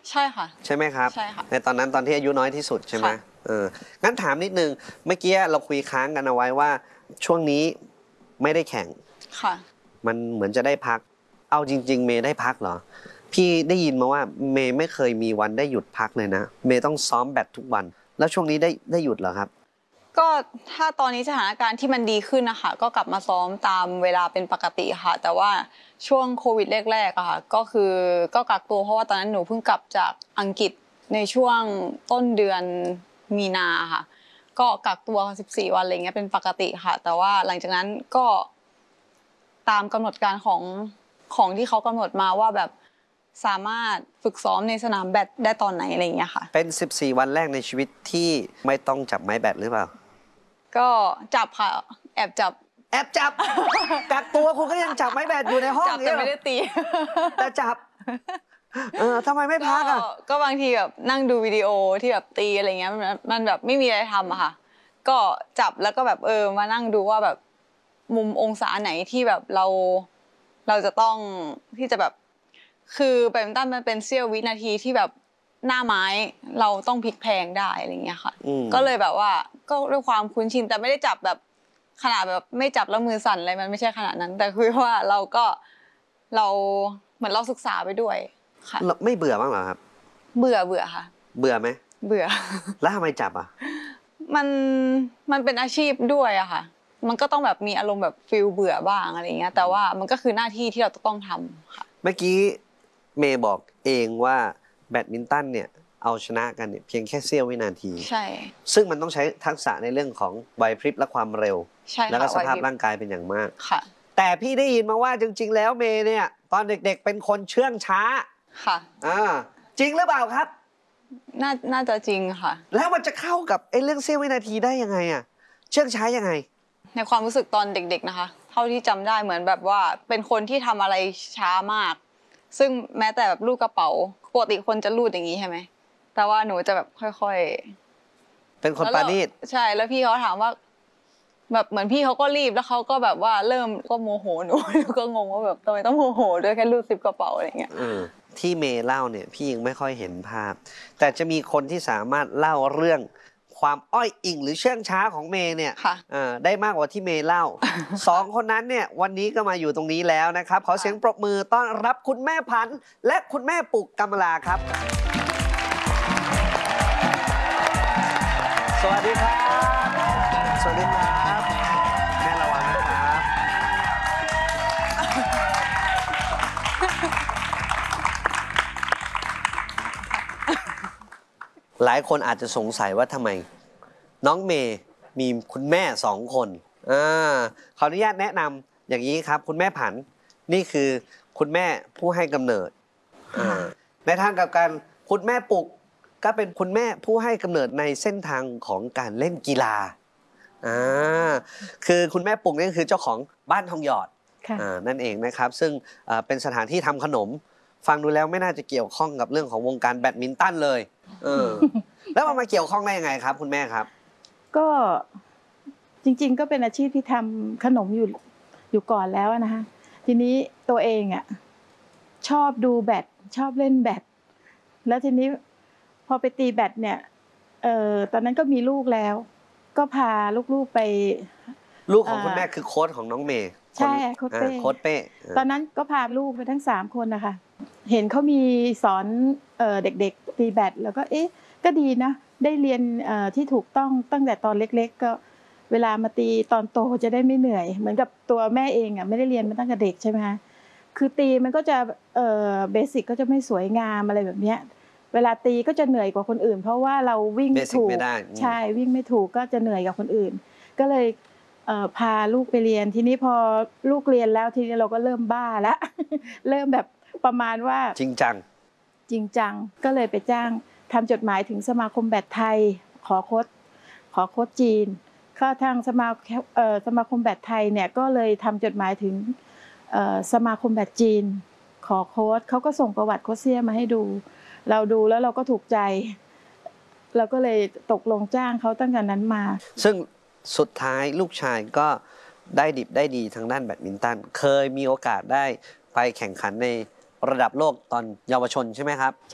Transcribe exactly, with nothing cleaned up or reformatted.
ใช่ค่ะใช่ไหมครับใช่ค่ะในตอนนั้นตอนที่อายุน้อยที่สุดใช่ไหมเอองั้นถามนิดนึงเมื่อกี้เราคุยค้างกันเอาไว้ว่าช่วงนี้ไม่ได้แข่งค่ะมันเหมือนจะได้พักเอาจริงๆเมย์ได้พักเหรอพี่ได้ยินมาว่าเมย์ไม่เคยมีวันได้หยุดพักเลยนะเมย์ต้องซ้อมแบดทุกวันแล้วช่วงนี้ได้ได้หยุดเหรอครับก็ถ้าตอนนี้สถานการณ์ที่มันดีขึ้นนะคะก็กลับมาซ้อมตามเวลาเป็นปกติค่ะแต่ว่าช่วงโควิดแรกๆอะค่ะก็คือก็กักตัวเพราะว่าตอนนั้นหนูเพิ่งกลับจากอังกฤษในช่วงต้นเดือนมีนาค่ะก็กักตัวสิบสี่วันอะไรเงี้ยเป็นปกติค่ะแต่ว่าหลังจากนั้นก็ตามกำหนดการของของที่เขากำหนดมาว่าแบบสามารถฝึกซ้อมในสนามแบดได้ตอนไหนอะไรอย่างเงี้ยค่ะเป็นสิบสี่วันแรกในชีวิตที่ไม่ต้องจับไม้แบดหรือเปล่าก็จับค่ะแอบจับแอบจับกักตัวคุณก็ยังจับไม้แบดอยู่ในห้องจับแต่ไม่ได้ตีแต่จับเออทำไมไม่พักอ่ะก็บางทีแบบนั่งดูวิดีโอที่แบบตีอะไรเงี้ยมันแบบไม่มีอะไรทำอะค่ะก็จับแล้วก็แบบเออมานั่งดูว่าแบบมุมองศาไหนที่แบบเราเราจะต้องที่จะแบบคือแบดมินตันมันเป็นเสี้ยววินาทีที่แบบหน้าไม้เราต้องพลิกแพลงได้อะไรเงี้ยค่ะก็เลยแบบว่าก็ด้วยความคุ้นชินแต่ไม่ได้จับแบบขนาดแบบไม่จับแล้วมือสั่นอะไรมันไม่ใช่ขนาดนั้นแต่คือว่าเราก็เราเหมือนเราศึกษาไปด้วยค่ะไม่เบื่อบ้างเหรอครับเบื่อเบื่อค่ะเบื่อไหมเบื่อแล้วทำไมจับอ่ะมันมันเป็นอาชีพด้วยอะค่ะมันก็ต้องแบบมีอารมณ์แบบฟิลเบื่อบ้างอะไรเงี้ยแต่ว่ามันก็คือหน้าที่ที่เราต้องทำค่ะเมื่อกี้เมย์บอกเองว่าแบดมินตันเนี่ยเอาชนะกันเนี่ยเพียงแค่เสี้ยววินาทีใช่ซึ่งมันต้องใช้ทักษะในเรื่องของไหวพริบและความเร็วใช่แล้วก็ค่ะสภาพร่างกายเป็นอย่างมากค่ะแต่พี่ได้ยินมาว่าจริงๆแล้วเมย์เนี่ยตอนเด็กๆเป็นคนเชื่องช้าค่ะอ่าจริงหรือเปล่าครับน่าน่าจะจริงค่ะแล้วมันจะเข้ากับไอ้เรื่องเสี้ยววินาทีได้ยังไงอ่ะเชื่องช้ายังไงในความรู้สึกตอนเด็กๆนะคะเท่าที่จำได้เหมือนแบบว่าเป็นคนที่ทำอะไรช้ามากซึ่งแม้แต่แบบลูกกระเป๋าปกติคนจะรูดอย่างนี้ใช่ไหมแต่ว่าหนูจะแบบค่อยๆเป็นคนปราณีตใช่แล้วพี่เขาถามว่าแบบเหมือนพี่เขาก็รีบแล้วเขาก็แบบว่าเริ่มก็โมโหหนูหนูก็งงว่าแบบทำไมต้องโมโหด้วยแค่รูดซิปกระเป๋าอะไรเงี้ยที่เมย์เล่าเนี่ยพี่ยังไม่ค่อยเห็นภาพแต่จะมีคนที่สามารถเล่าเรื่องความอ้อยอิงหรือเชื่องช้าของเมย์เนี่ยได้มากกว่าที่เมย์เล่าสองคนนั้นเนี่ยวันนี้ก็มาอยู่ตรงนี้แล้วนะครับขอเสียงปรบมือต้อนรับคุณแม่พันธุ์และคุณแม่ปุกกำลาครับสวัสดีครับสวัสดีครับแม่ระวังนะครับหลายคนอาจจะสงสัยว่าทำไมน้องเมย์มีคุณแม่สองคนอ่าขออนุญาตแนะนำอย่างนี้ครับคุณแม่ผันนี่คือคุณแม่ผู้ให้กำเนิดในทางกับการคุณแม่ปุกก็เป็นคุณแม่ผู้ให้กำเนิดในเส้นทางของการเล่นกีฬาอ่าคือคุณแม่ปุกนี่คือเจ้าของบ้านทองหยอดนั่นเองนะครับซึ่งเป็นสถานที่ทำขนมฟังดูแล้วไม่น่าจะเกี่ยวข้องกับเรื่องของวงการแบดมินตันเลยเออแล้วมันมาเกี่ยวข้องได้ยังไงครับคุณแม่ครับก็จริงๆก็เป็นอาชีพที่ทำขนมอยู่อยู่ก่อนแล้วนะคะทีนี้ตัวเองอ่ะชอบดูแบดชอบเล่นแบดแล้วทีนี้พอไปตีแบดเนี่ยเอ่อตอนนั้นก็มีลูกแล้วก็พาลูกๆไปลูกของคุณแม่คือโค้ชของน้องเมย์ใช่โค้ชเป้โค้ชเป้ตอนนั้นก็พาลูกไปทั้งสามคนนะคะเห็นเขามีสอนเอ่อเด็กๆตีแบดแล้วก็เอ๊ะก็ดีนะได้เรียนที่ถูกต้องตั้งแต่ตอนเล็กๆก็เวลามาตีตอนโตจะได้ไม่เหนื่อยเหมือนกับตัวแม่เองอ่ะไม่ได้เรียนมาตั้งแต่เด็กใช่ไหมคะคือตีมันก็จะเอ่อเบสิกก็จะไม่สวยงามอะไรแบบเนี้ยเวลาตีก็จะเหนื่อยกว่าคนอื่นเพราะว่าเราวิ่งไม่ถูกใช่วิ่งไม่ถูกก็จะเหนื่อยกับคนอื่นก็เลยพาลูกไปเรียนทีนี้พอลูกเรียนแล้วทีนี้เราก็เริ่มบ้าแล้วเริ่มแบบประมาณว่าจริงจังจริงจังก็เลยไปจ้างทำจดหมายถึงสมาคมแบดไทยขอโค้ชขอโค้ชจีนก็ทางสมาสมาคมแบดไทยเนี่ยก็เลยทำจดหมายถึงสมาคมแบดจีนขอโค้ชเขาก็ส่งประวัติโค้ชเซียมาให้ดูเราดูแล้วเราก็ถูกใจเราก็เลยตกลงจ้างเขาตั้งแต่นั้นมาซึ่งสุดท้ายลูกชายก็ได้ดิบได้ดีทางด้านแบดมินตันเคยมีโอกาสได้ไปแข่งขันในระดับโลกตอนเยาวชนใช่ไหมครับ